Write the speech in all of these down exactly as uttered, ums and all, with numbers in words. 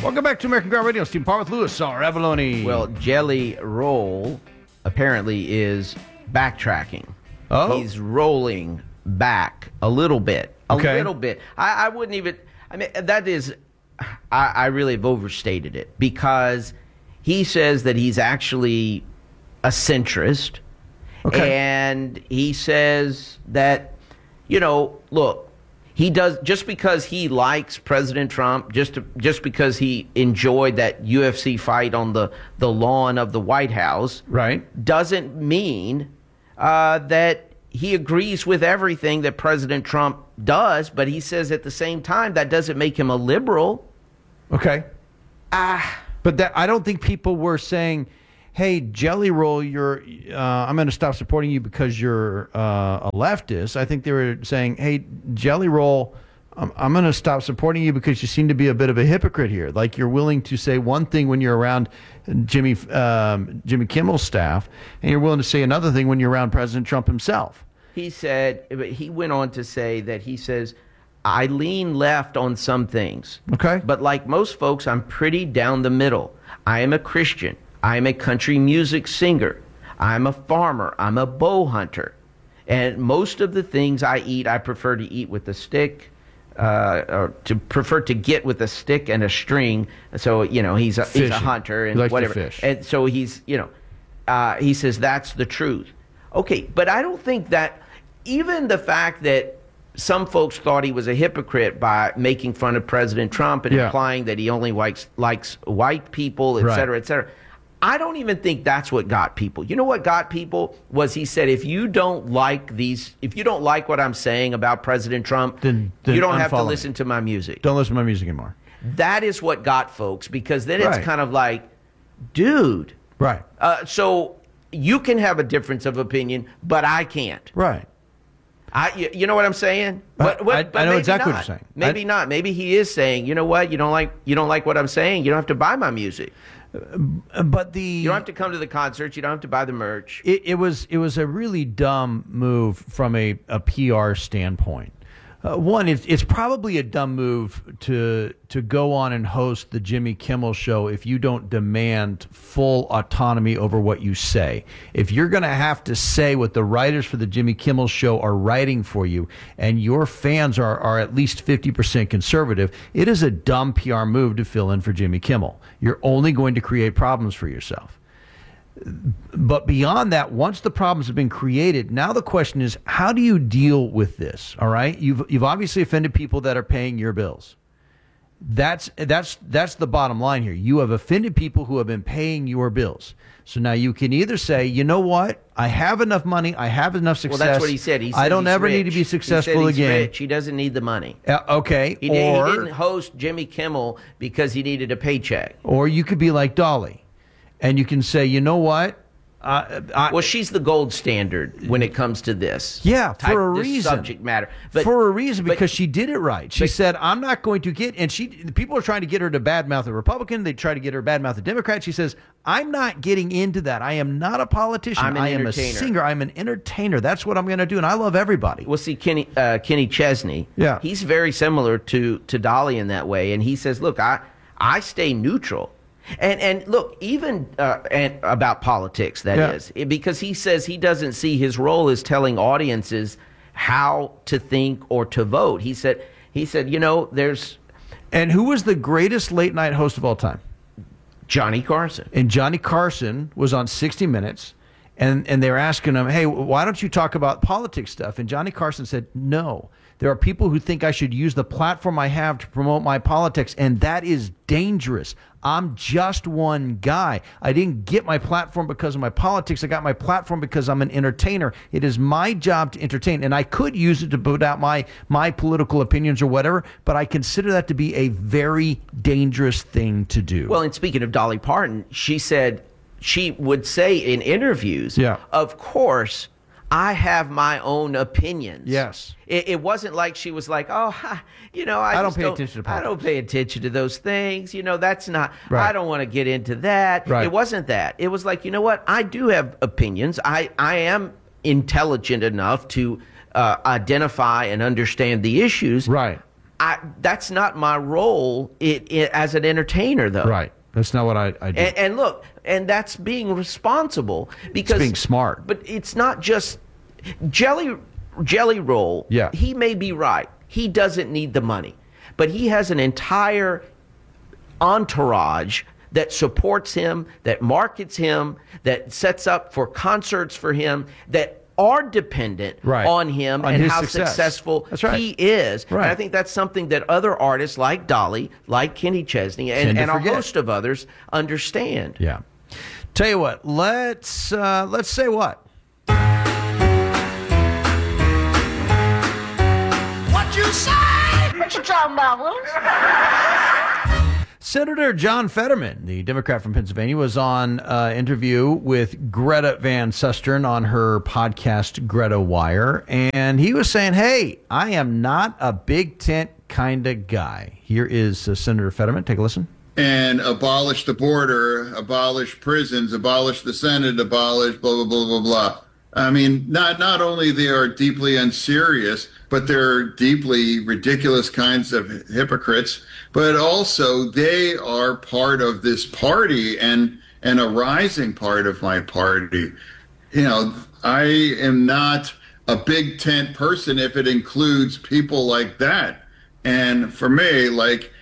Welcome back to American Ground Radio. Steve Parr with Louis R. Avalone. Well, Jelly Roll apparently is backtracking. Oh? He's rolling back a little bit. A Okay. little bit. I, I wouldn't even... I mean, that is... I, I really have overstated it because he says that he's actually a centrist. Okay. And he says that, you know, look, he does just because he likes President Trump, just to, just because he enjoyed that U F C fight on the, the lawn of the White House, Right. doesn't mean uh, that he agrees with everything that President Trump does. But he says at the same time that doesn't make him a liberal. Okay. Ah, But that I don't think people were saying, hey, Jelly Roll, you're, uh, I'm going to stop supporting you because you're uh, a leftist. I think they were saying, hey, Jelly Roll, I'm, I'm going to stop supporting you because you seem to be a bit of a hypocrite here. Like you're willing to say one thing when you're around Jimmy um, Jimmy Kimmel's staff, and you're willing to say another thing when you're around President Trump himself. he said, he went on to say that he says, I lean left on some things. Okay. But like most folks, I'm pretty down the middle. I am a Christian. I am a country music singer. I'm a farmer. I'm a bow hunter. And most of the things I eat, I prefer to eat with a stick, uh, or to prefer to get with a stick and a string. So, you know, he's a, he's a Fishing. hunter and He likes to whatever. fish. And so he's, you know, uh, he says that's the truth. Okay, but I don't think that even the fact that some folks thought he was a hypocrite by making fun of President Trump and Yeah. implying that he only likes, likes white people, et Right. cetera, et cetera. I don't even think that's what got people. You know what got people was he said, if you don't like these, if you don't like what I'm saying about President Trump, Then- then you don't have to unfollow me. listen to my music. Don't listen to my music anymore. That is what got folks, because then it's Right. kind of like, dude, Right. uh, so you can have a difference of opinion, but I can't. Right. I, you, you know what I'm saying? I- I- I know maybe exactly what not. you're saying. Maybe I- not. Maybe he is saying, you know what? You don't like you don't like what I'm saying. You don't have to buy my music. But the You don't have to come to the concerts. You don't have to buy the merch. It, it was it was a really dumb move from a, a P R standpoint. Uh, one, it's it's probably a dumb move to to go on and host the Jimmy Kimmel Show if you don't demand full autonomy over what you say. If you're going to have to say what the writers for the Jimmy Kimmel Show are writing for you, and your fans are are at least fifty percent conservative, it is a dumb P R move to fill in for Jimmy Kimmel. You're only going to create problems for yourself. But beyond that, once the problems have been created, now the question is, how do you deal with this? All right, you've you've obviously offended people that are paying your bills. That's that's that's the bottom line here. You have offended people who have been paying your bills. So now you can either say, you know what, I have enough money, I have enough success. Well, that's what he said. He said I don't he's ever rich. need to be successful he said he's again. Rich. He doesn't need the money. Uh, okay, He, did, or he didn't host Jimmy Kimmel because he needed a paycheck. or you could be like Dolly, and you can say, you know what, uh, I, Well, she's the gold standard when it comes to this. Yeah, type, for a this reason. subject matter. But, for a reason, but- because she did it right. She but- said, I'm not going to get, and she, people are trying to get her to badmouth a Republican. They try to get her to badmouth a Democrat. She says, I'm not getting into that. I am not a politician. I'm an I am a entertainer. singer. I'm an entertainer. That's what I'm going to do. And I love everybody. Well, see, Kenny uh, Kenny Chesney, Yeah. he's very similar to to Dolly in that way, and he says, "Look, I I stay neutral." And and look, even uh, and about politics, that Yeah. is, because he says he doesn't see his role as telling audiences how to think or to vote. He said he said, you know, there's And who was the greatest late night host of all time? Johnny Carson. And Johnny Carson was on sixty minutes, and, and they were asking him, hey, why don't you talk about politics stuff? And Johnny Carson said, no. There are people who think I should use the platform I have to promote my politics, and that is dangerous. I'm just one guy. I didn't get my platform because of my politics. I got my platform because I'm an entertainer. It is my job to entertain, and I could use it to put out my, my political opinions or whatever, but I consider that to be a very dangerous thing to do. Well, and speaking of Dolly Parton, she said she would say in interviews, Yeah. of course, I have my own opinions. Yes. It, it wasn't like she was like, oh, ha, you know, I, I don't just pay attention to I politics. don't pay attention to those things. You know, that's not, Right. I don't want to get into that. Right. It wasn't that. It was like, you know what? I do have opinions. I, I am intelligent enough to uh, identify and understand the issues. Right. I, that's not my role it, it, as an entertainer, though. Right. That's not what I, I do. And, and look, and that's being responsible because it's being smart. But it's not just Jelly Jelly Roll. Yeah. He may be right. He doesn't need the money, but he has an entire entourage that supports him, that markets him, that sets up for concerts for him, that are dependent right. on him on and his how success. successful That's right. he is. Right. And I think that's something that other artists like Dolly, like Kenny Chesney, and, and a host of others understand. Yeah. Tell you what, let's uh, let's say what? What you say? What you talking about, Willis? Senator John Fetterman, the Democrat from Pennsylvania, was on an uh, interview with Greta Van Susteren on her podcast, Greta Wire. And he was saying, hey, I am not a big tent kind of guy. Here is uh, Senator Fetterman. Take a listen. And abolish the border, abolish prisons, abolish the Senate, abolish blah, blah, blah, blah, blah. I mean, not not only they are deeply unserious, but they're deeply ridiculous kinds of hypocrites, but also they are part of this party and, and a rising part of my party. You know, I am not a big tent person if it includes people like that. And for me, like,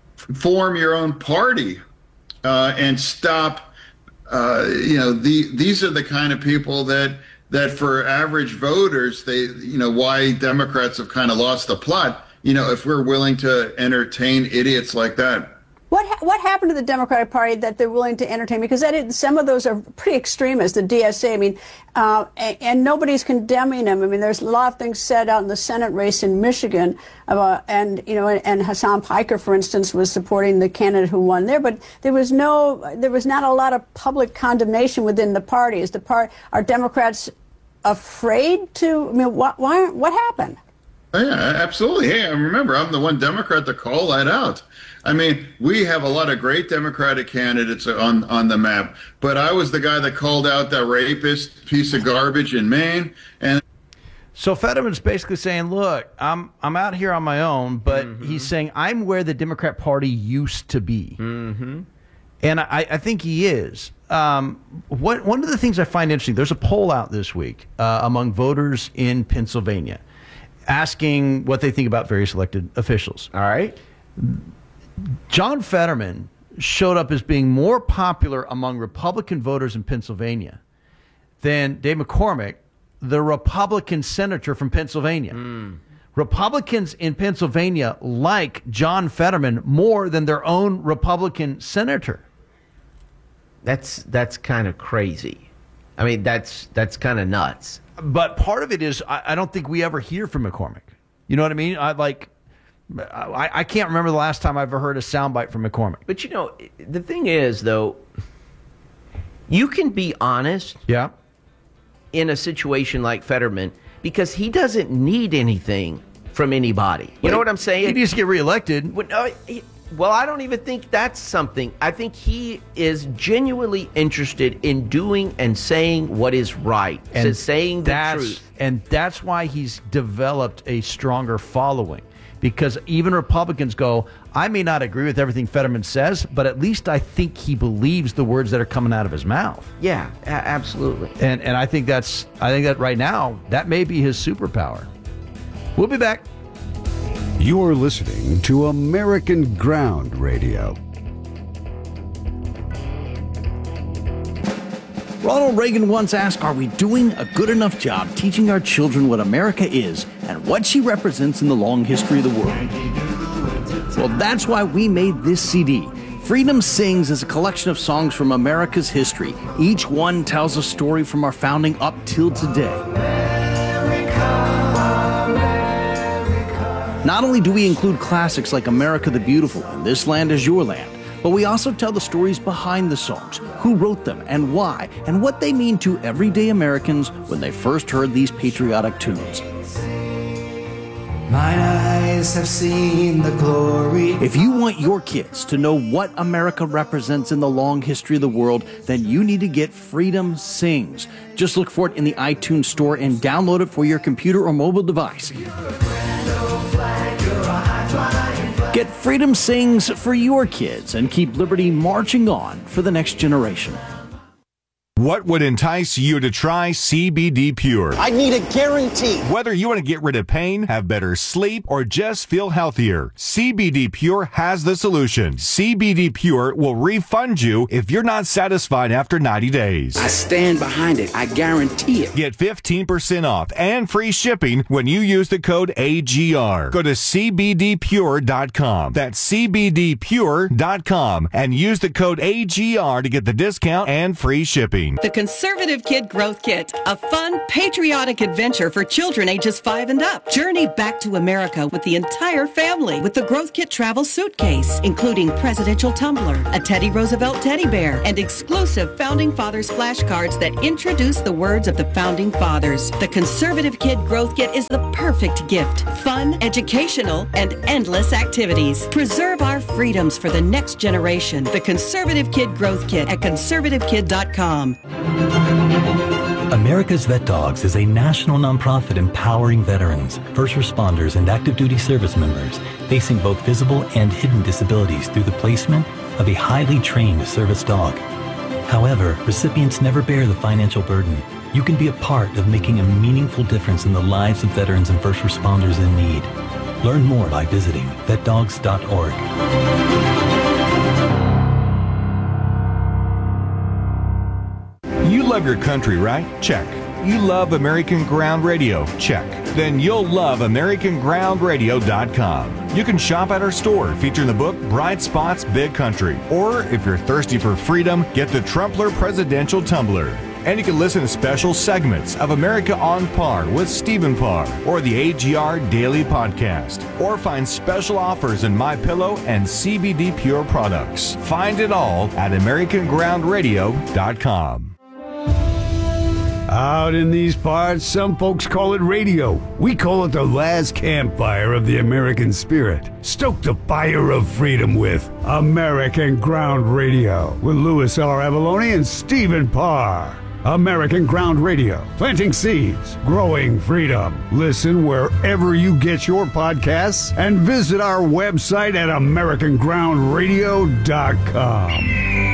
form your own party uh, and stop, uh, you know, the, these are the kind of people that that for average voters, they, you know, why Democrats have kind of lost the plot, you know, if we're willing to entertain idiots like that. What ha- what happened to the Democratic Party that they're willing to entertain? Because that is, some of those are pretty extremist, the D S A. I mean, uh, and, and nobody's condemning them. I mean, there's a lot of things said out in the Senate race in Michigan, uh, and you know, and Hassan Piker, for instance, was supporting the candidate who won there. But there was no, there was not a lot of public condemnation within the party. Is the part are Democrats afraid to? I mean, what why what happened? Oh, yeah, absolutely. Hey, remember, I'm the one Democrat to call that out. I mean, we have a lot of great Democratic candidates on, on the map, but I was the guy that called out that rapist piece of garbage in Maine. And so Fetterman's basically saying, look, I'm I'm out here on my own, but mm-hmm. he's saying I'm where the Democrat Party used to be. Mm-hmm. And I, I think he is. Um, what, one of the things I find interesting, there's a poll out this week uh, among voters in Pennsylvania asking what they think about various elected officials. All right. John Fetterman showed up as being more popular among Republican voters in Pennsylvania than Dave McCormick, the Republican senator from Pennsylvania. Mm. Republicans in Pennsylvania like John Fetterman more than their own Republican senator. That's that's kind of crazy. I mean, that's that's kind of nuts. But part of it is I, I don't think we ever hear from McCormick. You know what I mean? I like. I, I can't remember the last time I've ever heard a soundbite from McCormick. But, you know, the thing is, though, you can be honest yeah. in a situation like Fetterman because he doesn't need anything from anybody. You well, know what I'm saying? He needs to get reelected. Well, no, he, well, I don't even think that's something. I think he is genuinely interested in doing and saying what is right, and so saying the truth. And that's why he's developed a stronger following. Because even Republicans go, I may not agree with everything Fetterman says, but at least I think he believes the words that are coming out of his mouth. Yeah, a- absolutely. And and I think that's I think that right now that may be his superpower. We'll be back. You're listening to American Ground Radio. Ronald Reagan once asked, are we doing a good enough job teaching our children what America is and what she represents in the long history of the world? Well, that's why we made this C D. Freedom Sings is a collection of songs from America's history. Each one tells a story from our founding up till today. Not only do we include classics like America the Beautiful and This Land Is Your Land, but we also tell the stories behind the songs, who wrote them and why, and what they mean to everyday Americans when they first heard these patriotic tunes. Mine eyes have seen the glory. If you want your kids to know what America represents in the long history of the world, then you need to get Freedom Sings. Just look for it in the iTunes store and download it for your computer or mobile device. You're a grand old flag, you're a high flying Get Freedom Sings for your kids and keep liberty marching on for the next generation. What would entice you to try C B D Pure? I need a guarantee. Whether you want to get rid of pain, have better sleep, or just feel healthier, C B D Pure has the solution. C B D Pure will refund you if you're not satisfied after ninety days. I stand behind it. I guarantee it. Get fifteen percent off and free shipping when you use the code A G R. Go to C B D pure dot com. That's C B D pure dot com and use the code A G R to get the discount and free shipping. The Conservative Kid Growth Kit, a fun, patriotic adventure for children ages five and up. Journey back to America with the entire family with the Growth Kit travel suitcase, including presidential tumbler, a Teddy Roosevelt teddy bear, and exclusive Founding Fathers flashcards that introduce the words of the Founding Fathers. The Conservative Kid Growth Kit is the perfect gift. Fun, educational, and endless activities. Preserve our freedoms for the next generation. The Conservative Kid Growth Kit at conservative kid dot com. America's Vet Dogs is a national nonprofit empowering veterans, first responders, and active duty service members facing both visible and hidden disabilities through the placement of a highly trained service dog. However, recipients never bear the financial burden. You can be a part of making a meaningful difference in the lives of veterans and first responders in need. Learn more by visiting vet dogs dot org. You love your country, right? Check. You love American Ground Radio? Check. Then you'll love American Ground Radio dot com. You can shop at our store featuring the book Bright Spots, Big Country. Or if you're thirsty for freedom, get the Trumpler Presidential Tumbler. And you can listen to special segments of America on Par with Stephen Parr or the A G R Daily Podcast. Or find special offers in MyPillow and C B D Pure products. Find it all at American Ground Radio dot com. Out in these parts, some folks call it radio. We call it the last campfire of the American spirit. Stoke the fire of freedom with American Ground Radio with Louis R. Avalone and Stephen Parr. American Ground Radio, planting seeds, growing freedom. Listen wherever you get your podcasts and visit our website at American Ground Radio dot com.